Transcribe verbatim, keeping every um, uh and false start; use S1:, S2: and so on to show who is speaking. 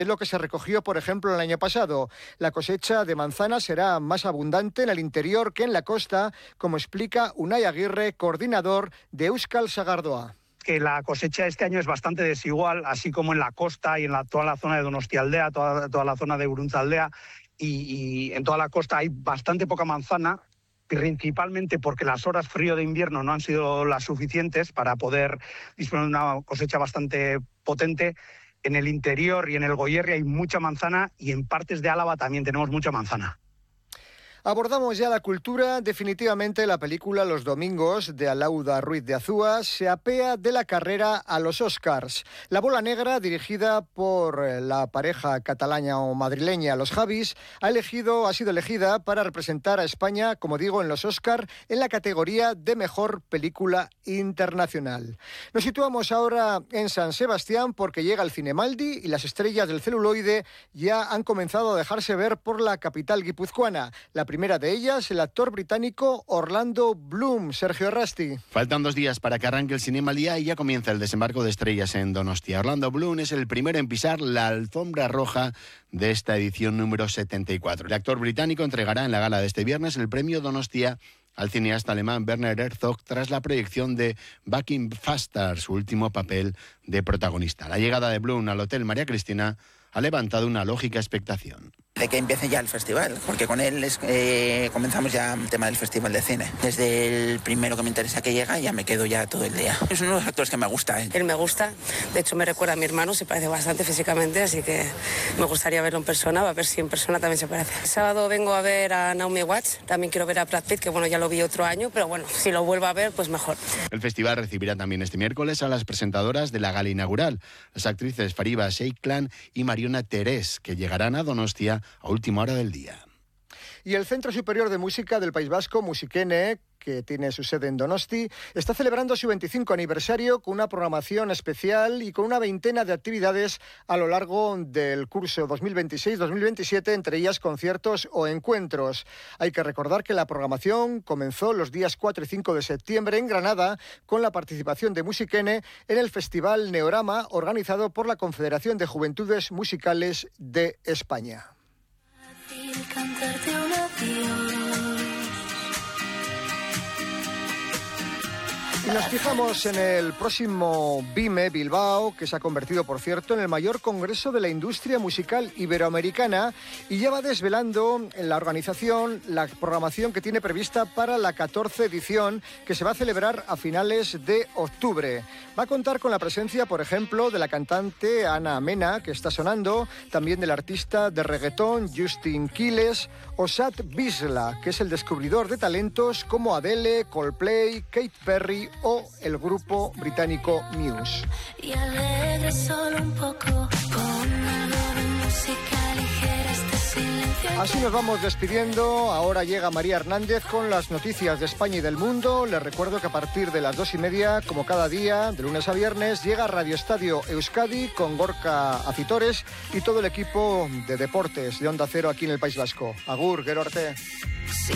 S1: Es lo que se recogió, por ejemplo, el año pasado. La cosecha de manzana será más abundante en el interior que en la costa, como explica Unai Aguirre, coordinador de Euskal Sagardoa.
S2: Que la cosecha este año es bastante desigual, así como en la costa y en la, toda la zona de Donostialdea, toda, toda la zona de Uruntzaldea, y, y en toda la costa hay bastante poca manzana, principalmente porque las horas frío de invierno no han sido las suficientes para poder disponer de una cosecha bastante potente. En el interior y en el Goierri hay mucha manzana y en partes de Álava también tenemos mucha manzana.
S1: Abordamos ya la cultura. Definitivamente la película Los Domingos de Alauda Ruiz de Azúa se apea de la carrera a los Oscars. La bola negra, dirigida por la pareja catalana o madrileña Los Javis, ha elegido, ha sido elegida para representar a España, como digo, en los Oscars en la categoría de mejor película internacional. Nos situamos ahora en San Sebastián porque llega el Cinemaldi y las estrellas del celuloide ya han comenzado a dejarse ver por la capital guipuzcoana. La primera de ellas, el actor británico Orlando Bloom. Sergio Rasti.
S3: Faltan dos días para que arranque el Cinemaldi y ya comienza el desembarco de estrellas en Donostia. Orlando Bloom es el primero en pisar la alfombra roja de esta edición número setenta y cuatro. El actor británico entregará en la gala de este viernes el premio Donostia al cineasta alemán Werner Herzog tras la proyección de Bucking Faster, su último papel de protagonista. La llegada de Bloom al Hotel María Cristina ha levantado una lógica expectación.
S4: De que empiece ya el festival, porque con él es, eh, comenzamos ya el tema del festival de cine. Desde el primero que me interesa que llega, ya me quedo ya todo el día. Es uno de los actores que me gusta. ¿eh?
S5: Él me gusta, de hecho me recuerda a mi hermano, se parece bastante físicamente, así que me gustaría verlo en persona, a ver si en persona también se parece. El sábado vengo a ver a Naomi Watts, también quiero ver a Brad Pitt, que bueno, ya lo vi otro año, pero bueno, si lo vuelvo a ver, pues mejor.
S3: El festival recibirá también este miércoles a las presentadoras de la gala inaugural, las actrices Fariba Sheiklan y Mariona Terés, que llegarán a Donostia a última hora del día.
S1: Y el Centro Superior de Música del País Vasco, Musikene, que tiene su sede en Donosti, está celebrando su veinticinco aniversario con una programación especial y con una veintena de actividades a lo largo del curso dos mil veintiséis dos mil veintisiete, entre ellas conciertos o encuentros. Hay que recordar que la programación comenzó los días cuatro y cinco de septiembre en Granada con la participación de Musikene en el Festival Neorama organizado por la Confederación de Juventudes Musicales de España.
S6: Cantarte un adiós.
S1: Y nos fijamos en el próximo BIME Bilbao, que se ha convertido, por cierto, en el mayor congreso de la industria musical iberoamericana y ya va desvelando en la organización la programación que tiene prevista para la catorce edición, que se va a celebrar a finales de octubre. Va a contar con la presencia, por ejemplo, de la cantante Ana Mena, que está sonando, también del artista de reggaetón Justin Quiles, o Sad Bisla, que es el descubridor de talentos como Adele, Coldplay, Katy Perry o el grupo británico Muse.
S6: Y alegre solo un poco, con algo de música ligera este silencio.
S1: Así nos vamos despidiendo. Ahora llega María Hernández con las noticias de España y del mundo. Les recuerdo que a partir de las dos y media, como cada día, de lunes a viernes, llega Radio Estadio Euskadi con Gorka Acitores y todo el equipo de deportes de Onda Cero aquí en el País Vasco. Agur, Gero arte.